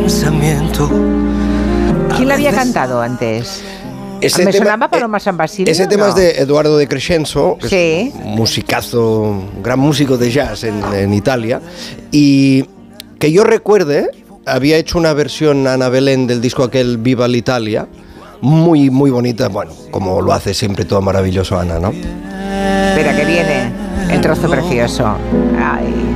pensamiento. ¿Quién la había cantado antes? Me sonaba Paloma San Basilio. Ese tema es de Eduardo de Crescenzo, que sí. es un musicazo, un gran músico de jazz en Italia. Y que yo recuerde, había hecho una versión Ana Belén del disco aquel Viva l'Italia, muy, muy bonita. Bueno, como lo hace siempre todo maravilloso Ana, ¿no? Espera, que viene el trozo precioso. Ay.